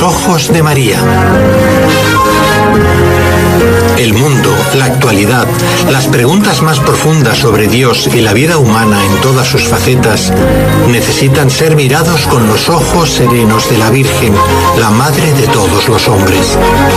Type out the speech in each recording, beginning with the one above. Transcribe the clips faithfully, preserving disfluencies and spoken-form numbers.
los ojos de María. El mundo, la actualidad, las preguntas más profundas sobre Dios y la vida humana en todas sus facetas necesitan ser mirados con los ojos serenos de la Virgen, la Madre de todos los hombres.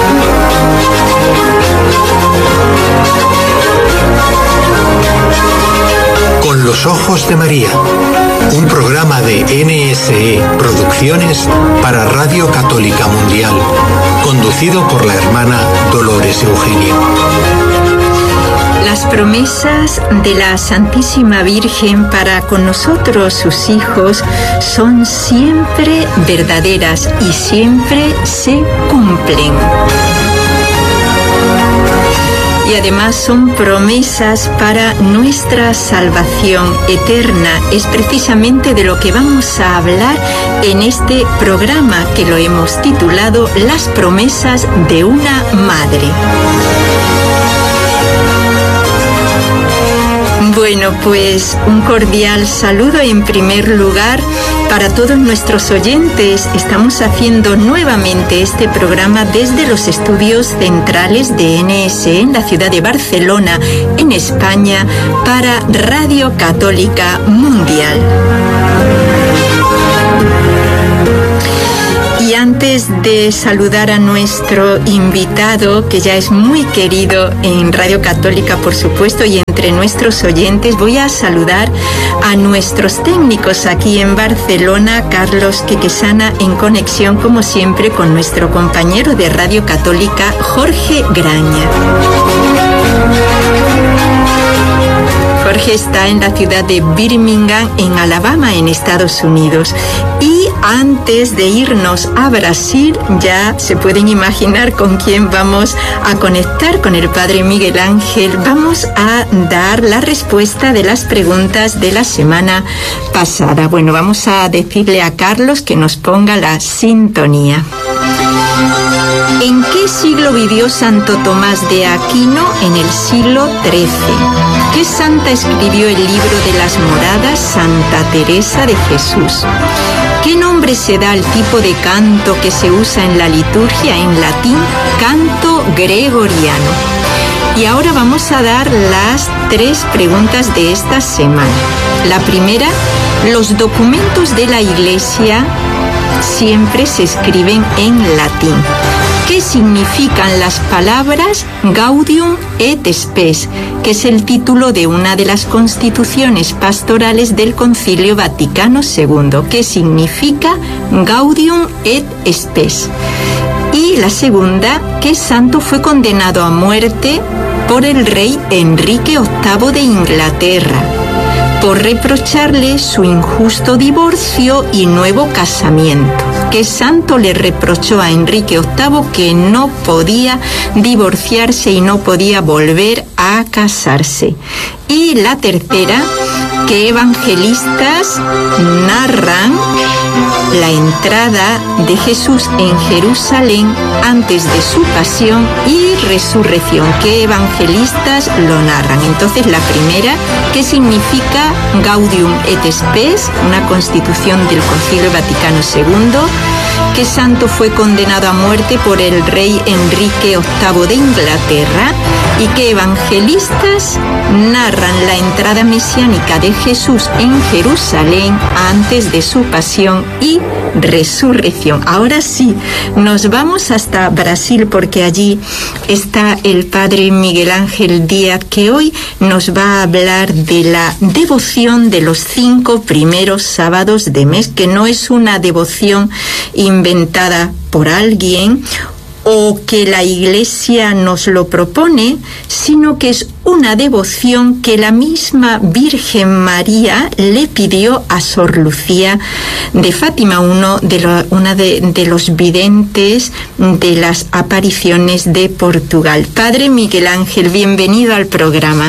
Con los ojos de María, un programa de N S E Producciones para Radio Católica Mundial, conducido por la hermana Dolores Eugenia. Las promesas de la Santísima Virgen para con nosotros, sus hijos, son siempre verdaderas y siempre se cumplen. Y además son promesas para nuestra salvación eterna. Es precisamente de lo que vamos a hablar en este programa, que lo hemos titulado Las promesas de una madre. Bueno, pues un cordial saludo en primer lugar para todos nuestros oyentes. Estamos haciendo nuevamente este programa desde los estudios centrales de N S E en la ciudad de Barcelona, en España, para Radio Católica Mundial. Y antes de saludar a nuestro invitado, que ya es muy querido en Radio Católica, por supuesto, y entre nuestros oyentes, voy a saludar a nuestros técnicos aquí en Barcelona, Carlos Quequesana, en conexión, como siempre, con nuestro compañero de Radio Católica, Jorge Graña. Jorge está en la ciudad de Birmingham, en Alabama, en Estados Unidos. Y antes de irnos a Brasil, ya se pueden imaginar con quién vamos a conectar, con el Padre Miguel Ángel. Vamos a dar la respuesta de las preguntas de la semana pasada. Bueno, vamos a decirle a Carlos que nos ponga la sintonía. ¿En qué siglo vivió Santo Tomás de Aquino? En el siglo trece. ¿Qué santa escribió el libro de las moradas? Santa Teresa de Jesús. ¿Qué nombre se da al tipo de canto que se usa en la liturgia? En latín, canto gregoriano. Y ahora vamos a dar las tres preguntas de esta semana. La primera, los documentos de la Iglesia siempre se escriben en latín. ¿Qué significan las palabras Gaudium et Spes, que es el título de una de las constituciones pastorales del Concilio Vaticano segundo? ¿Qué significa Gaudium et Spes? Y la segunda, ¿qué santo fue condenado a muerte por el rey Enrique octavo de Inglaterra por reprocharle su injusto divorcio y nuevo casamiento? ¿Qué santo le reprochó a Enrique octavo que no podía divorciarse y no podía volver a casarse? Y la tercera, ¿qué evangelistas narran la entrada de Jesús en Jerusalén antes de su pasión y resurrección? ¿Qué evangelistas lo narran? Entonces, la primera, ¿qué significa Gaudium et Spes? Una constitución del Concilio Vaticano segundo. ¿Qué santo fue condenado a muerte por el rey Enrique octavo de Inglaterra? ¿Y qué evangelistas narran la entrada mesiánica de Jesús en Jerusalén antes de su pasión y resurrección? Ahora sí, nos vamos hasta Brasil, porque allí está el Padre Miguel Ángel Díaz, que hoy nos va a hablar de la devoción de los cinco primeros sábados de mes, que no es una devoción inventada por alguien o que la Iglesia nos lo propone, sino que es una devoción que la misma Virgen María le pidió a Sor Lucía de Fátima, uno de, lo, una de, de los videntes de las apariciones de Portugal. Padre Miguel Ángel, bienvenido al programa.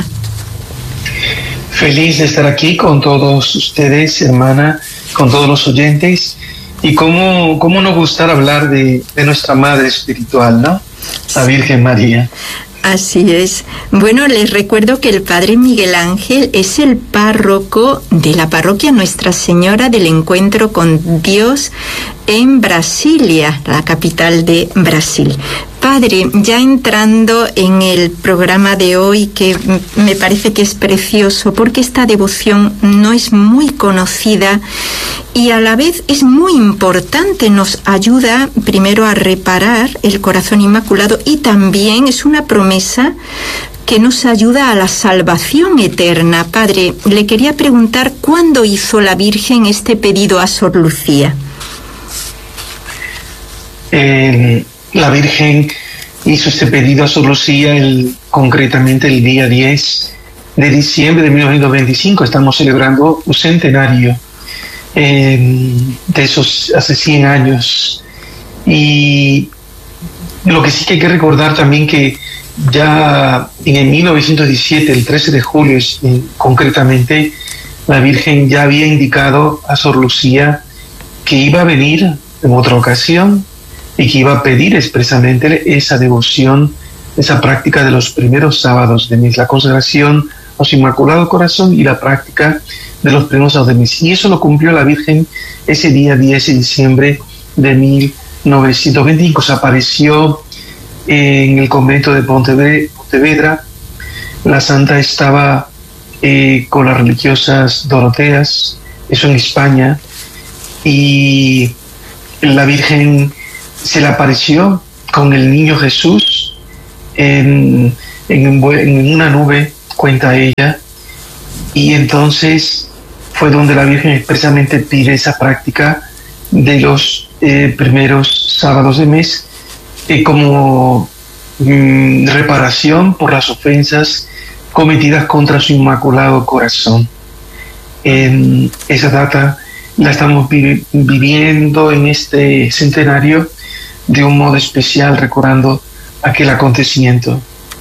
Feliz de estar aquí con todos ustedes, hermana, con todos los oyentes. Y cómo, cómo no gustar hablar de, de nuestra Madre Espiritual, ¿no? La Virgen María. Así es. Bueno, les recuerdo que el Padre Miguel Ángel es el párroco de la parroquia Nuestra Señora del Encuentro con Dios en Brasilia, la capital de Brasil. Padre, ya entrando en el programa de hoy, que me parece que es precioso, porque esta devoción no es muy conocida y a la vez es muy importante, nos ayuda primero a reparar el corazón inmaculado y también es una promesa que nos ayuda a la salvación eterna. Padre, le quería preguntar, ¿cuándo hizo la Virgen este pedido a Sor Lucía? Eh, la Virgen hizo este pedido a Sor Lucía el, concretamente el día diez de diciembre de mil novecientos veinticinco. Estamos celebrando un centenario eh, de esos hace cien años. Y lo que sí que hay que recordar también que ya en el mil novecientos diecisiete, el trece de julio eh, concretamente, la Virgen ya había indicado a Sor Lucía que iba a venir en otra ocasión y que iba a pedir expresamente esa devoción, esa práctica de los primeros sábados de mes, la consagración a su Inmaculado Corazón y la práctica de los primeros sábados de mes. Y eso lo cumplió la Virgen ese día diez de diciembre de mil novecientos veinticinco. Se apareció en el convento de Pontevedra. La santa estaba eh, con las religiosas doroteas, eso en España, y la Virgen se le apareció con el niño Jesús en, en, en una nube, cuenta ella, y entonces fue donde la Virgen expresamente pide esa práctica de los eh, primeros sábados de mes eh, como mm, reparación por las ofensas cometidas contra su Inmaculado Corazón. En esa data la estamos vi- viviendo en este centenario de un modo especial, recordando aquel acontecimiento.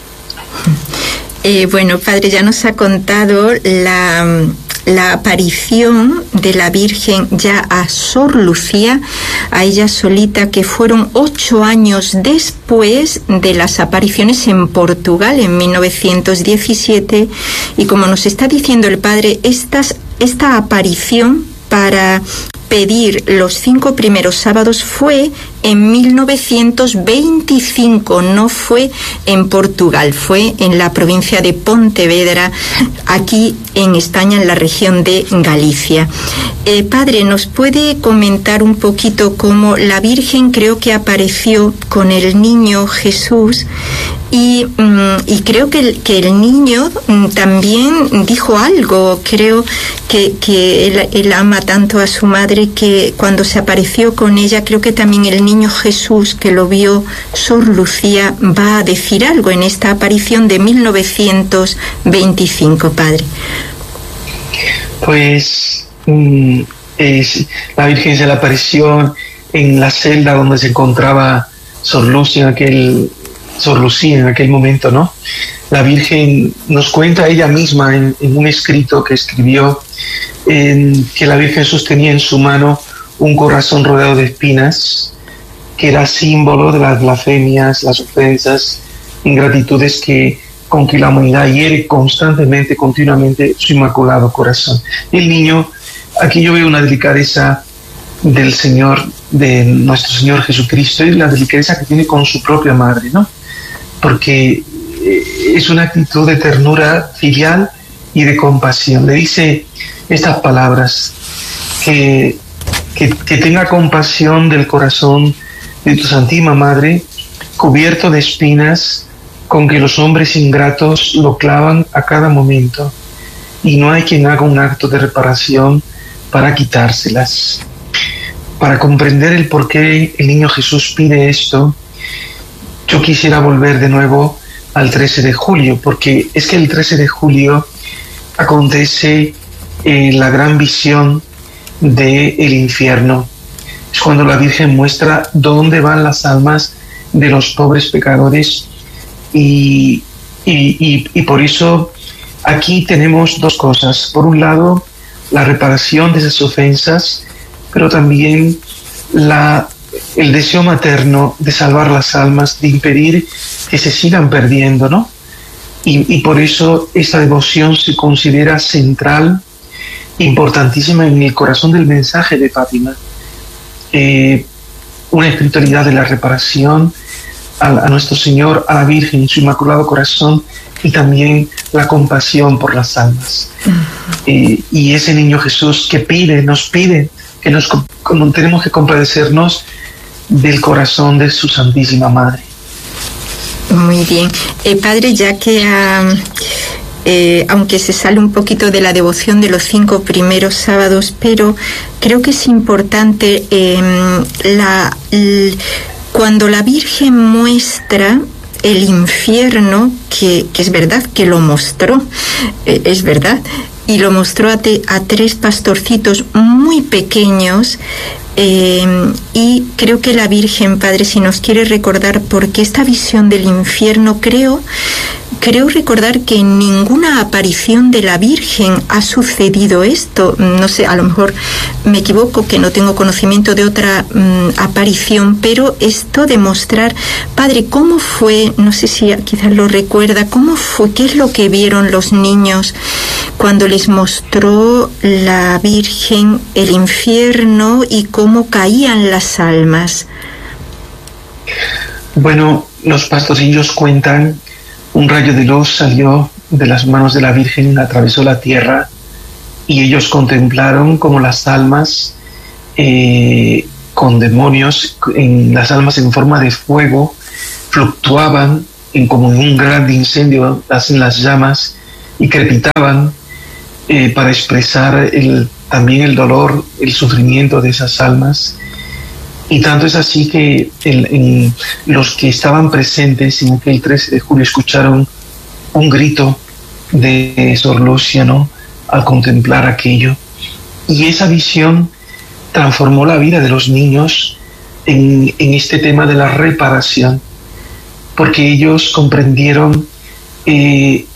Eh, bueno, Padre, ya nos ha contado la, la aparición de la Virgen ya a Sor Lucía, a ella solita, que fueron ocho años después de las apariciones en Portugal en mil novecientos diecisiete, y como nos está diciendo el Padre, estas, esta aparición para pedir los cinco primeros sábados fue en mil novecientos veinticinco, no fue en Portugal, fue en la provincia de Pontevedra, aquí en España, en la región de Galicia. Eh, padre, ¿nos puede comentar un poquito cómo la Virgen creo que apareció con el niño Jesús? Y, y creo que el, que el niño también dijo algo, creo que, que él, él ama tanto a su madre que cuando se apareció con ella, creo que también el niño Jesús, que lo vio Sor Lucía, va a decir algo en esta aparición de mil novecientos veinticinco, padre. Pues mm, es, la Virgen se le apareció en la celda donde se encontraba Sor Lucía en aquel... Sor Lucía en aquel momento, ¿no? La Virgen nos cuenta ella misma en, en un escrito que escribió en, que la Virgen sostenía en su mano un corazón rodeado de espinas, que era símbolo de las blasfemias, las ofensas, ingratitudes que, con que la humanidad hiere constantemente, continuamente su Inmaculado Corazón. El niño, aquí yo veo una delicadeza del Señor, de nuestro Señor Jesucristo, y la delicadeza que tiene con su propia madre, ¿no? Porque es una actitud de ternura filial y de compasión. Le dice estas palabras, que, que, que tenga compasión del corazón de tu Santísima Madre, cubierto de espinas, con que los hombres ingratos lo clavan a cada momento, y no hay quien haga un acto de reparación para quitárselas. Para comprender el por qué el niño Jesús pide esto, yo quisiera volver de nuevo al trece de julio, porque es que el trece de julio acontece eh, la gran visión del infierno. Es cuando la Virgen muestra dónde van las almas de los pobres pecadores, y, y, y, y por eso aquí tenemos dos cosas. Por un lado, la reparación de esas ofensas, pero también la, el deseo materno de salvar las almas, de impedir que se sigan perdiendo, ¿no? Y, y por eso esta devoción se considera central, importantísima en el corazón del mensaje de Fátima. eh, una espiritualidad de la reparación a, a nuestro Señor, a la Virgen en su Inmaculado Corazón, y también la compasión por las almas. Uh-huh. Eh, y ese niño Jesús que pide, nos pide que nos como tenemos que compadecernos del corazón de su Santísima Madre. Muy bien. Eh, padre, ya que uh, eh, aunque se sale un poquito de la devoción de los cinco primeros sábados, pero creo que es importante eh, la, l, cuando la Virgen muestra el infierno, que, que es verdad que lo mostró, eh, es verdad, y lo mostró a, te, a tres pastorcitos muy pequeños, eh, y creo que la Virgen, Padre, si nos quiere recordar, porque esta visión del infierno, creo, creo recordar que en ninguna aparición de la Virgen ha sucedido esto. No sé, a lo mejor me equivoco, que no tengo conocimiento de otra um, aparición, pero esto de mostrar, Padre, ¿cómo fue? No sé si quizás lo recuerda, ¿cómo fue? ¿Qué es lo que vieron los niños cuando les mostró la Virgen el infierno y cómo caían las almas? Bueno, los pastorcillos cuentan: un rayo de luz salió de las manos de la Virgen, atravesó la tierra, y ellos contemplaron como las almas eh, con demonios, en las almas en forma de fuego, fluctuaban en como en un gran incendio, en las llamas, y crepitaban eh, para expresar el, también el dolor, el sufrimiento de esas almas. Y tanto es así que el, en los que estaban presentes en aquel trece de julio escucharon un grito de Sor Lucia, ¿no?, al contemplar aquello. Y esa visión transformó la vida de los niños en, en este tema de la reparación, porque ellos comprendieron eh,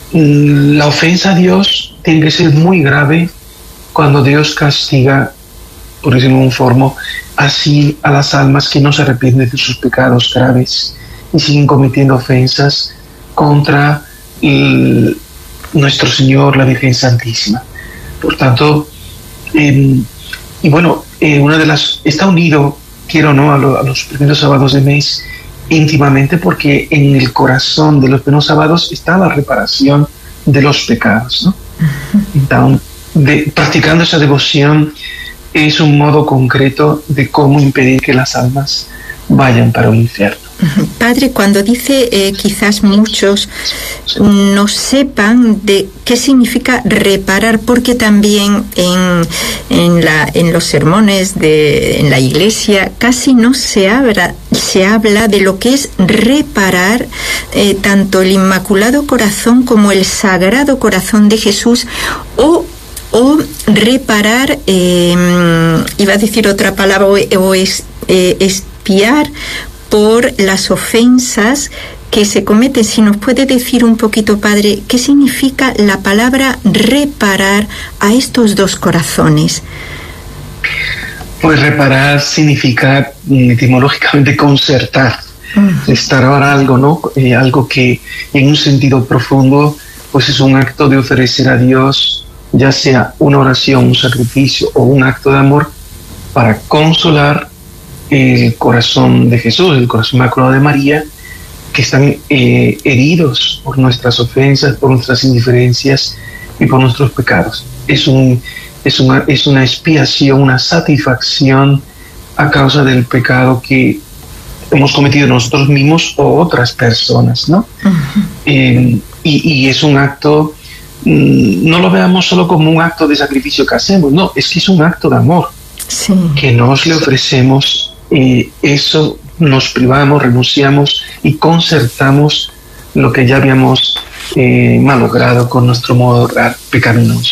la ofensa a Dios tiene que ser muy grave cuando Dios castiga, por decirlo de un forma, así a las almas que no se arrepienten de sus pecados graves y siguen cometiendo ofensas contra el, nuestro Señor, la Virgen Santísima. Por tanto, eh, y bueno, eh, una de las está unido, quiero o no, a, lo, a los primeros sábados de mes íntimamente, porque en el corazón de los primeros sábados está la reparación de los pecados, ¿no? Entonces, de, practicando esa devoción es un modo concreto de cómo impedir que las almas vayan para un infierno. Padre, cuando dice eh, quizás muchos no sepan de qué significa reparar, porque también en, en, la, en los sermones de, en la iglesia casi no se habla, se habla de lo que es reparar eh, tanto el Inmaculado Corazón como el Sagrado Corazón de Jesús, o o reparar, eh, iba a decir otra palabra, o, o es, eh, expiar por las ofensas que se cometen. Si nos puede decir un poquito, Padre, ¿qué significa la palabra reparar a estos dos corazones? Pues reparar significa etimológicamente concertar, uh-huh. restaurar algo, ¿no? Eh, algo que en un sentido profundo pues es un acto de ofrecer a Dios, ya sea una oración, un sacrificio o un acto de amor, para consolar el corazón de Jesús, el corazón inmaculado de María, que están eh, heridos por nuestras ofensas, por nuestras indiferencias y por nuestros pecados. Es, un, es, una, es una expiación, una satisfacción a causa del pecado que hemos cometido nosotros mismos o otras personas, ¿no? Uh-huh. Eh, y, y es un acto, no lo veamos solo como un acto de sacrificio que hacemos, no, es que es un acto de amor, sí, que nos le ofrecemos, eh, eso nos privamos, renunciamos y concertamos lo que ya habíamos eh, malogrado con nuestro modo de obrar pecaminoso.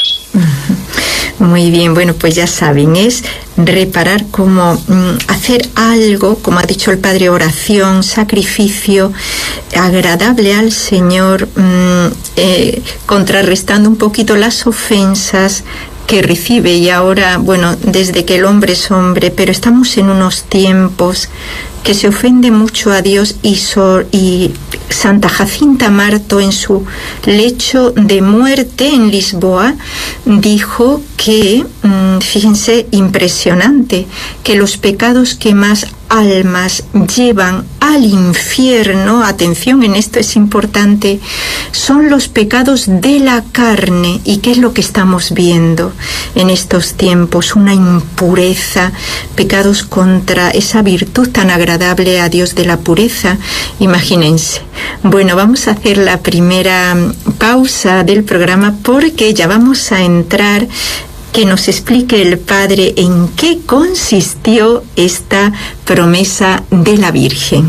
Muy bien, bueno, pues ya saben, es reparar como mm, hacer algo, como ha dicho el Padre, oración, sacrificio, agradable al Señor, mmm, eh, contrarrestando un poquito las ofensas que recibe. Y ahora, bueno, desde que el hombre es hombre, pero estamos en unos tiempos que se ofende mucho a Dios y, so, y Santa Jacinta Marto, en su lecho de muerte en Lisboa, dijo que, fíjense, impresionante, que los pecados que más almas llevan al infierno, atención, en esto es importante, son los pecados de la carne. ¿Y qué es lo que estamos viendo en estos tiempos? Una impureza, pecados contra esa virtud tan agradable a Dios de la pureza. Imagínense. Bueno, vamos a hacer la primera pausa del programa porque ya vamos a entrar, que nos explique el Padre en qué consistió esta promesa de la Virgen.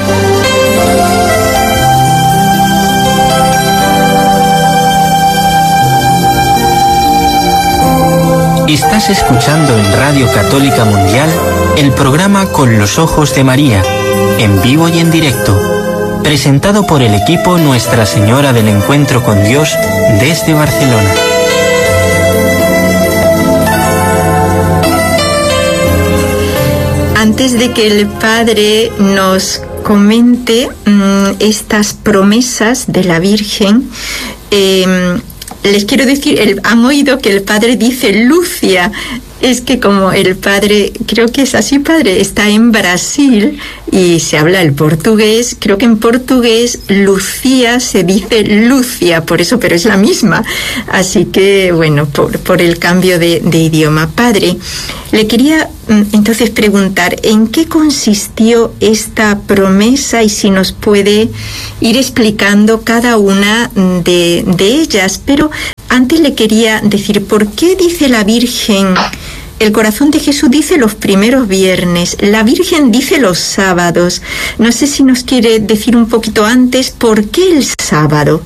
Estás escuchando en Radio Católica Mundial el programa Con los Ojos de María, en vivo y en directo, presentado por el equipo Nuestra Señora del Encuentro con Dios desde Barcelona. Antes de que el Padre nos comente mmm, estas promesas de la Virgen, eh, les quiero decir, el, han oído que el Padre dice Lucia. Es que como el Padre, creo que es así, Padre, está en Brasil y se habla el portugués, creo que en portugués Lucía se dice Lucia, por eso, pero es la misma. Así que, bueno, por, por el cambio de, de idioma. Padre, le quería entonces preguntar, ¿en qué consistió esta promesa y si nos puede ir explicando cada una de, de ellas? Pero antes le quería decir, ¿por qué dice la Virgen? El corazón de Jesús dice los primeros viernes, la Virgen dice los sábados. No sé si nos quiere decir un poquito antes, ¿por qué el sábado?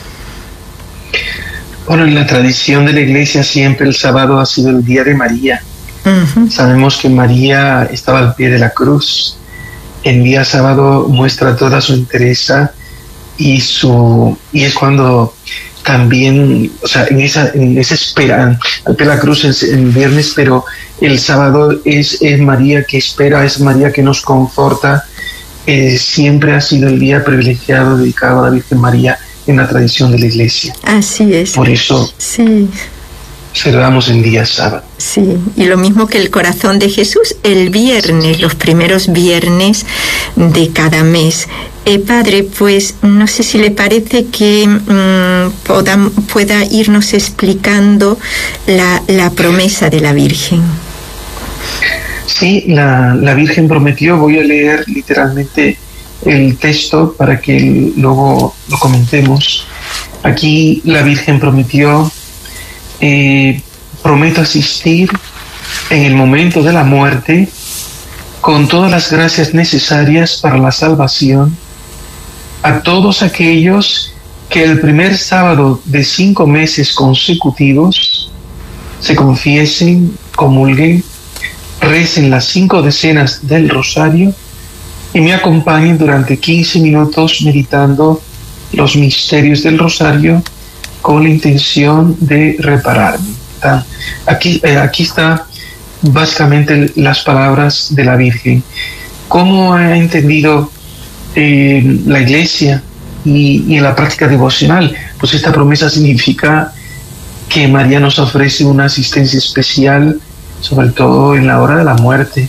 Bueno, en la tradición de la Iglesia siempre el sábado ha sido el día de María. Uh-huh. Sabemos que María estaba al pie de la cruz. El día sábado muestra toda su entereza y, su, y es cuando... También, o sea, en esa, en esa espera, al pie de la cruz es el viernes, pero el sábado es, es María que espera, es María que nos conforta. Eh, siempre ha sido el día privilegiado dedicado a la Virgen María en la tradición de la Iglesia. Así es. Por eso sí. celebramos en día sábado. Sí, y lo mismo que el corazón de Jesús, el viernes, los primeros viernes de cada mes. Eh, padre, pues no sé si le parece que mmm, pueda, pueda irnos explicando la, la promesa de la Virgen. Sí, la, la Virgen prometió, voy a leer literalmente el texto para que luego lo comentemos. Aquí la Virgen prometió, eh, prometo asistir en el momento de la muerte con todas las gracias necesarias para la salvación a todos aquellos que el primer sábado de cinco meses consecutivos se confiesen, comulguen, recen las cinco decenas del rosario y me acompañen durante quince minutos meditando los misterios del rosario con la intención de repararme. Aquí, eh, aquí está básicamente las palabras de la Virgen. ¿Cómo ha entendido eh, la Iglesia y, y en la práctica devocional? Pues esta promesa significa que María nos ofrece una asistencia especial, sobre todo en la hora de la muerte.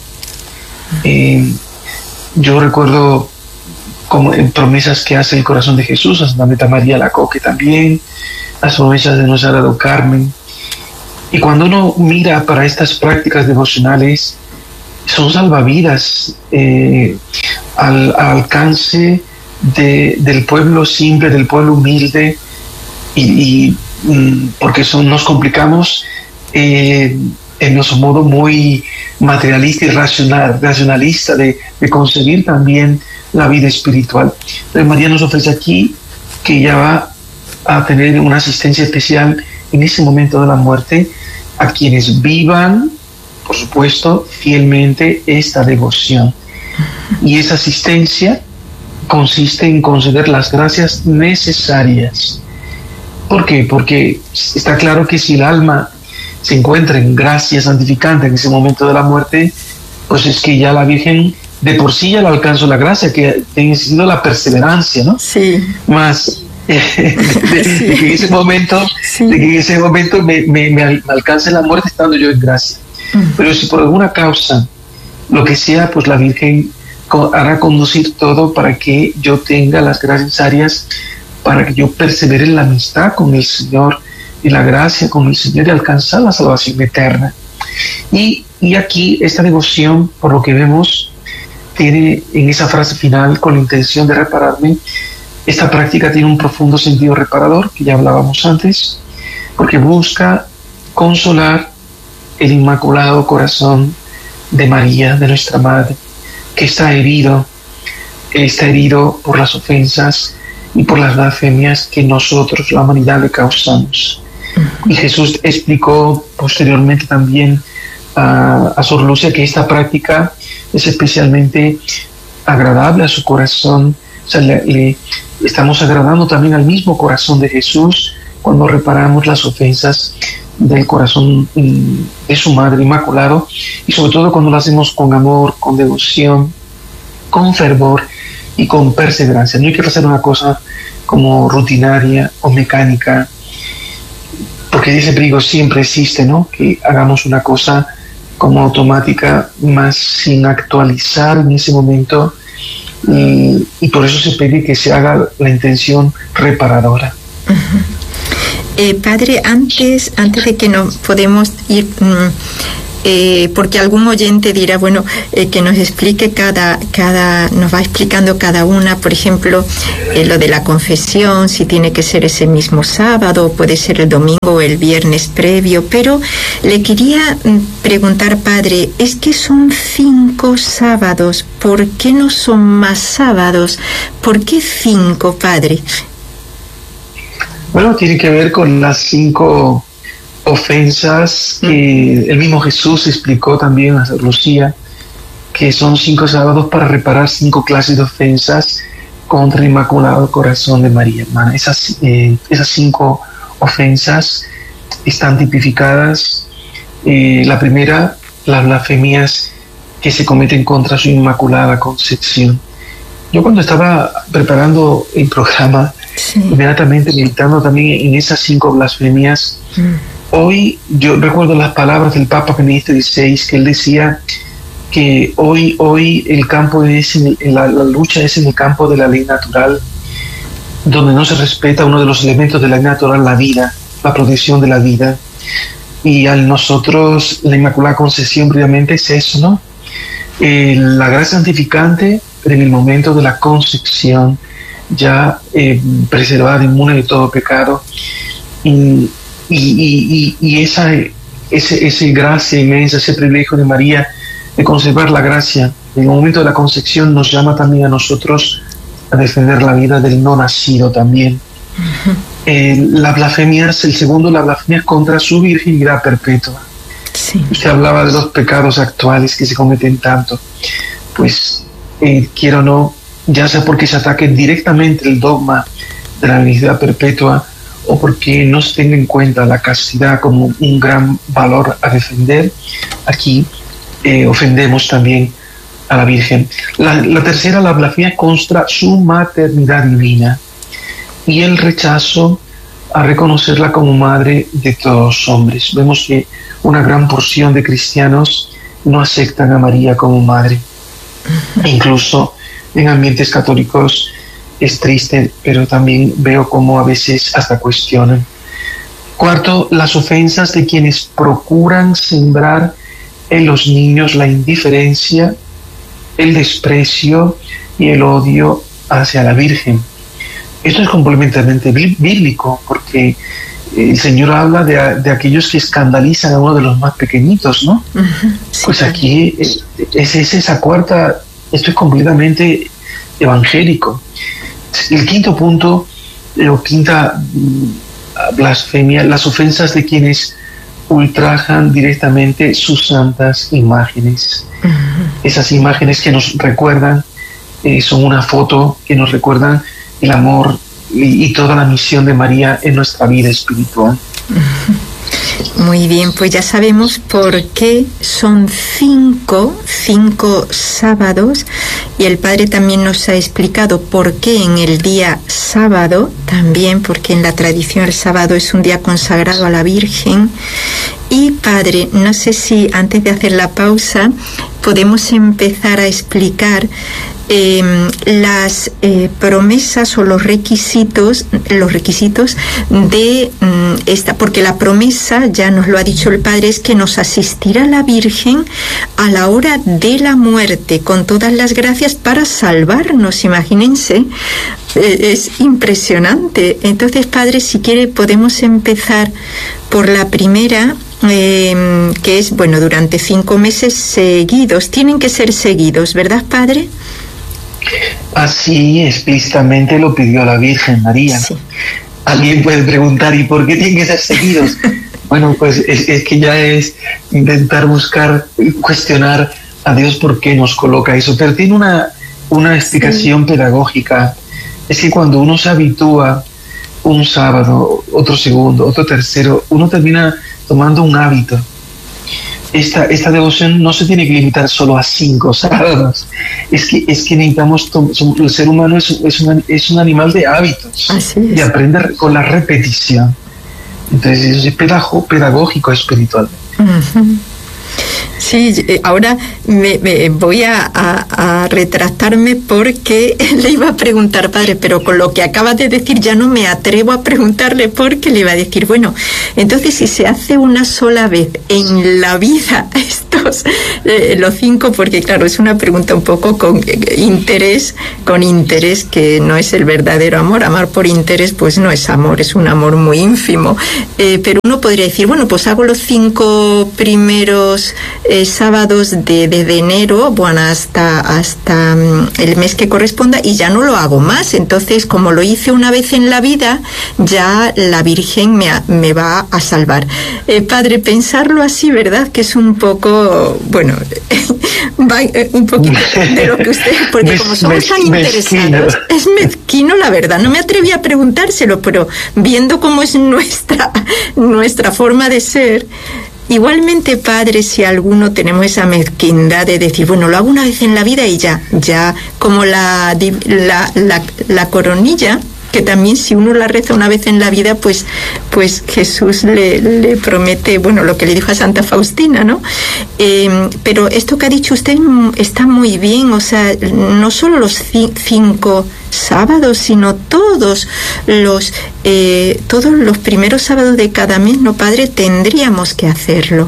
Eh, yo recuerdo como en promesas que hace el corazón de Jesús, a Santa Marta María Alacoque también, las promesas de nuestra Sagrado Carmen. Y cuando uno mira para estas prácticas devocionales, son salvavidas eh, al, al alcance de, del pueblo simple, del pueblo humilde, y, y mm, porque son, nos complicamos eh, en nuestro modo muy materialista y racional, racionalista de, de concebir también la vida espiritual. Pero María nos ofrece aquí que ella va a tener una asistencia especial en ese momento de la muerte a quienes vivan, por supuesto, fielmente esta devoción. Y esa asistencia consiste en conceder las gracias necesarias. ¿Por qué? Porque está claro que si el alma se encuentra en gracia santificante en ese momento de la muerte, pues es que ya la Virgen de por sí ya lo alcanzo la gracia, que ha sido la perseverancia, ¿no? Sí. Más eh, de, Sí. de que en ese momento, Sí. de que en ese momento me, me, me al- me alcance la muerte estando yo en gracia. Mm. Pero si por alguna causa, lo que sea, pues la Virgen co- hará conducir todo para que yo tenga las gracias necesarias, para que yo persevere en la amistad con el Señor y la gracia con el Señor y alcanzar la salvación eterna. Y, y aquí esta devoción, por lo que vemos, tiene en esa frase final, con la intención de repararme, esta práctica tiene un profundo sentido reparador, que ya hablábamos antes, porque busca consolar el Inmaculado Corazón de María, de nuestra Madre, que está herido, está herido por las ofensas y por las blasfemias que nosotros, la humanidad, le causamos. Y Jesús explicó posteriormente también a, a Sor Lucia que esta práctica es especialmente agradable a su corazón. O sea, le, le estamos agradando también al mismo corazón de Jesús cuando reparamos las ofensas del corazón mm, de su Madre Inmaculado, y sobre todo cuando lo hacemos con amor, con devoción, con fervor y con perseverancia. No hay que hacer una cosa como rutinaria o mecánica, porque ese peligro siempre existe, ¿no? Que hagamos una cosa como automática, más sin actualizar en ese momento, y, y por eso se pide que se haga la intención reparadora. Eh, padre, antes, antes de que nos podemos ir, mm, eh, porque algún oyente dirá, bueno, eh, que nos explique cada, cada, nos va explicando cada una, por ejemplo, eh, lo de la confesión, si tiene que ser ese mismo sábado, puede ser el domingo o el viernes previo, pero le quería mm, preguntar, padre, es que son cinco sábados, ¿por qué no son más sábados? ¿Por qué cinco, padre? Bueno, tiene que ver con las cinco ofensas que el mismo Jesús explicó también a Sor Lucía, que son cinco sábados para reparar cinco clases de ofensas contra el Inmaculado Corazón de María, hermana. Esas, eh, esas cinco ofensas están tipificadas. Eh, la primera, las blasfemias que se cometen contra su Inmaculada Concepción. Yo cuando estaba preparando el programa, Sí. inmediatamente meditando también en esas cinco blasfemias, Mm. hoy yo recuerdo las palabras del Papa Benedicto dieciséis, que él decía que hoy, hoy el campo es en el- la, la lucha es en el campo de la ley natural, donde no se respeta uno de los elementos de la ley natural, la vida, la protección de la vida. Y a nosotros, la Inmaculada Concepción, previamente es eso, ¿no? Eh, la gracia santificante, pero en el momento de la concepción, ya eh, preservada, inmune de todo pecado. Y, y, y, y esa ese, ese gracia inmensa, ese privilegio de María de conservar la gracia en el momento de la concepción, nos llama también a nosotros a defender la vida del no nacido también. Uh-huh. Eh, la blasfemia es el segundo, la blasfemia contra su virginidad perpetua. Sí. Usted hablaba de los pecados actuales que se cometen tanto. Pues, eh, quiero o no, ya sea porque se ataque directamente el dogma de la virginidad perpetua o porque no se tenga en cuenta la castidad como un gran valor a defender, aquí eh, ofendemos también a la Virgen. La, la tercera, la blasfemia contra su maternidad divina y el rechazo a reconocerla como madre de todos los hombres. Vemos que una gran porción de cristianos no aceptan a María como madre. Uh-huh. Incluso en ambientes católicos es triste, pero también veo cómo a veces hasta cuestionan. Cuarto, las ofensas de quienes procuran sembrar en los niños la indiferencia, el desprecio y el odio hacia la Virgen. Esto es completamente bíblico, porque el Señor habla de, de aquellos que escandalizan a uno de los más pequeñitos, ¿no? Uh-huh. Sí, pues aquí es, es, es esa cuarta, esto es completamente evangélico. El quinto punto, o quinta blasfemia, las ofensas de quienes ultrajan directamente sus santas imágenes. Uh-huh. Esas imágenes que nos recuerdan, eh, son una foto que nos recuerdan el amor y, y toda la misión de María en nuestra vida espiritual. Uh-huh. Muy bien, pues ya sabemos por qué son cinco, cinco sábados, y el Padre también nos ha explicado por qué en el día sábado, también porque en la tradición el sábado es un día consagrado a la Virgen. Y Padre, no sé si antes de hacer la pausa podemos empezar a explicar Eh, las eh, promesas o los requisitos, los requisitos de mm, esta, porque la promesa, ya nos lo ha dicho el Padre, es que nos asistirá la Virgen a la hora de la muerte con todas las gracias para salvarnos, imagínense. Eh, es impresionante. Entonces, Padre, si quiere podemos empezar por la primera, eh, que es, bueno, durante cinco meses seguidos, tienen que ser seguidos, ¿verdad, Padre? Así explícitamente lo pidió la Virgen María. Sí. Alguien puede preguntar, ¿y por qué tienen que ser seguidos? Bueno, pues es, es que ya es intentar buscar, cuestionar a Dios por qué nos coloca eso, pero tiene una, una explicación sí. pedagógica. Es que cuando uno se habitúa un sábado, otro segundo, otro tercero, uno termina tomando un hábito. Esta, esta devoción no se tiene que limitar solo a cinco sábados. Es que, es que necesitamos, el ser humano es, es, un, es un animal de hábitos. Así es. Y aprender con la repetición. Entonces eso es pedagógico, espiritual. Uh-huh. Sí, ahora me, me voy a, a, a retractarme porque le iba a preguntar, Padre, pero con lo que acaba de decir ya no me atrevo a preguntarle, porque le iba a decir, bueno, entonces si se hace una sola vez en la vida estos, eh, los cinco, porque claro, es una pregunta un poco con eh, interés, con interés que no es el verdadero amor. Amar por interés pues no es amor, es un amor muy ínfimo, eh, pero uno podría decir, bueno, pues hago los cinco primeros Eh, sábados de, desde enero, bueno, hasta, hasta um, el mes que corresponda, y ya no lo hago más. Entonces, como lo hice una vez en la vida, ya la Virgen me, a, me va a salvar. Eh, padre, pensarlo así, ¿verdad? Que es un poco, bueno, va, eh, un poquito de lo que usted, porque como somos tan interesados, es mezquino, la verdad. No me atreví a preguntárselo, pero viendo cómo es nuestra, nuestra forma de ser. Igualmente, Padre, si alguno tenemos esa mezquindad de decir, bueno, lo hago una vez en la vida y ya, ya, como la, la, la, la coronilla, que también si uno la reza una vez en la vida, pues, pues Jesús le, le promete, bueno, lo que le dijo a Santa Faustina, ¿no? Eh, pero esto que ha dicho usted está muy bien, o sea, no solo los ci- cinco sábados, sino todos los, eh, todos los primeros sábados de cada mes, ¿no, Padre? Tendríamos que hacerlo.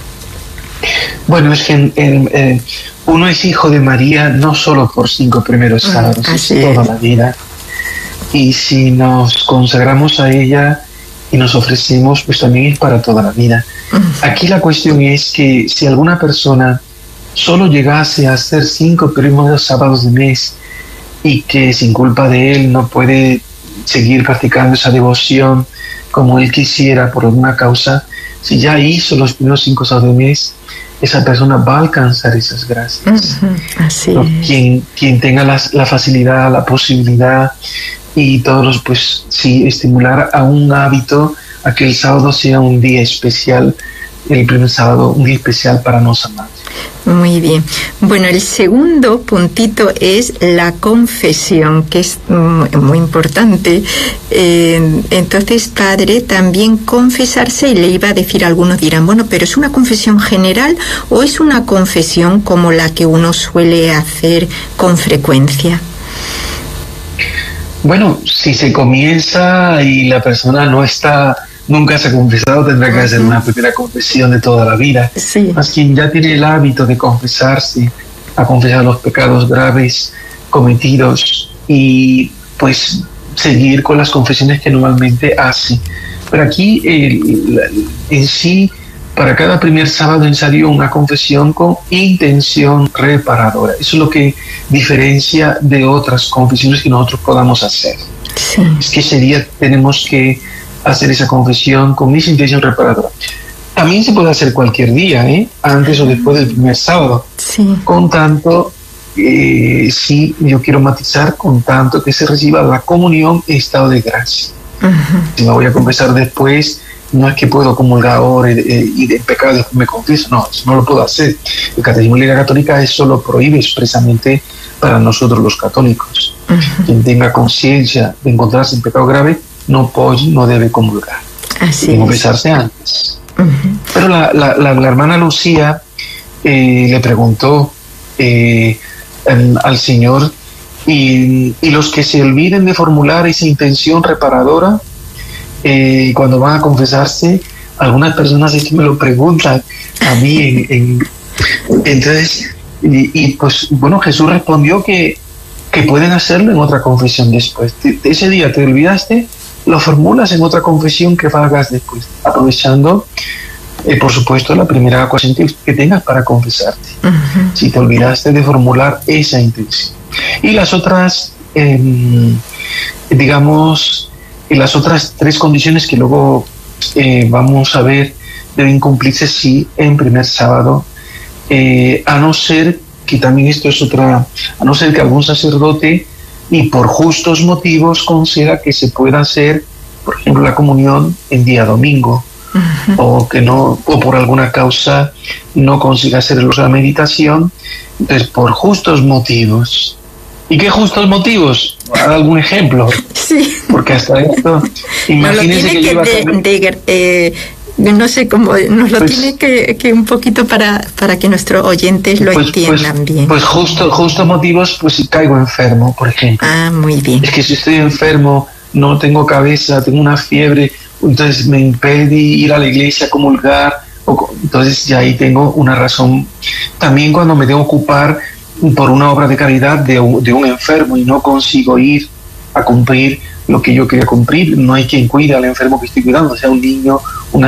Bueno, es que en, en, eh, uno es hijo de María no solo por cinco primeros sábados, mm, es toda es. la vida. Y si nos consagramos a ella y nos ofrecemos, pues también es para toda la vida. Aquí la cuestión es que si alguna persona solo llegase a hacer cinco primeros sábados de mes y que sin culpa de él no puede seguir practicando esa devoción como él quisiera por alguna causa, si ya hizo los primeros cinco sábados de mes, esa persona va a alcanzar esas gracias. Uh-huh. Así ¿no? es. Quien, quien tenga la, la facilidad, la posibilidad, y todos, pues sí, estimular a un hábito, a que el sábado sea un día especial, el primer sábado, un día especial para nos amar. Muy bien. Bueno, el segundo puntito es la confesión, que es muy importante. Eh, entonces, Padre, también confesarse, y le iba a decir, algunos dirán, bueno, pero ¿es una confesión general o es una confesión como la que uno suele hacer con frecuencia? Bueno, si se comienza y la persona no está, nunca se ha confesado, tendrá que hacer una primera confesión de toda la vida. Sí. Más quien ya tiene el hábito de confesarse, a confesar los pecados graves cometidos y pues seguir con las confesiones que normalmente hace. Pero aquí el, en sí, para cada primer sábado es necesario una confesión con intención reparadora. Eso es lo que diferencia de otras confesiones que nosotros podamos hacer. Sí. Es que ese día tenemos que hacer esa confesión con esa intención reparadora. También se puede hacer cualquier día, ¿eh? Antes o después del primer sábado. Sí. Con tanto, eh, sí, yo quiero matizar, con tanto que se reciba la comunión en estado de gracia. Uh-huh. Si me voy a confesar después, no es que puedo comulgar ahora y, y de pecado después me confieso, no, eso no lo puedo hacer. El Catecismo de la Iglesia Católica eso lo prohíbe expresamente para nosotros los católicos. Uh-huh. Quien tenga conciencia de encontrarse en pecado grave no puede, no debe comulgar. Así debe es. confesarse antes. Uh-huh. Pero la, la, la, la hermana Lucía eh, le preguntó eh, en, al Señor, y, y los que se olviden de formular esa intención reparadora eh, cuando van a confesarse, algunas personas es que me lo preguntan a mí en, en, entonces y, y pues bueno, Jesús respondió que, que pueden hacerlo en otra confesión después. De, de ese día te olvidaste, lo formulas en otra confesión que hagas después, aprovechando eh, por supuesto la primera ocasión que tengas para confesarte. Uh-huh. Si te olvidaste de formular esa intención. Y las otras eh, digamos y las otras tres condiciones que luego eh, vamos a ver deben cumplirse sí en primer sábado, eh, a no ser que también esto es otra, a no ser que algún sacerdote y por justos motivos conceda que se pueda hacer, por ejemplo, la comunión en día domingo, uh-huh. o que no, o por alguna causa no consiga hacer la meditación. Entonces, por justos motivos. ¿Y qué justos motivos? ¿Hay algún ejemplo? Sí. Porque hasta esto, imagínense no, que, que yo de, de, eh, no sé cómo, nos lo pues, tiene que, que un poquito para, para que nuestros oyentes lo pues, entiendan pues, bien. Pues justo, justo motivos, pues si caigo enfermo, por ejemplo. Ah, muy bien. Es que si estoy enfermo, no tengo cabeza, tengo una fiebre, entonces me impede ir a la iglesia a comulgar, o, entonces ya ahí tengo una razón. También cuando me tengo que ocupar por una obra de caridad de un, de un enfermo y no consigo ir a cumplir lo que yo quería cumplir, no hay quien cuide al enfermo que estoy cuidando, sea un niño